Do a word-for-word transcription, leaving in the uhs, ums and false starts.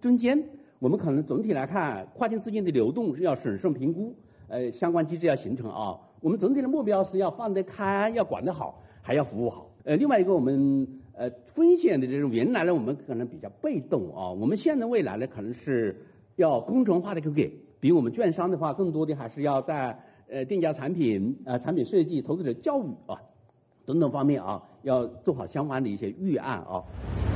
中间我们可能总体来看，跨境资金的流动是要审慎评估，呃，相关机制要形成啊。我们整体的目标是要放得开，要管得好，还要服务好。呃，另外一个我们呃风险的这种原来呢，我们可能比较被动啊，我们现在未来呢，可能是要工程化的去给，比我们券商的话，更多的还是要在呃定价产品、呃产品设计、投资者教育啊等等方面啊，要做好相关的一些预案啊。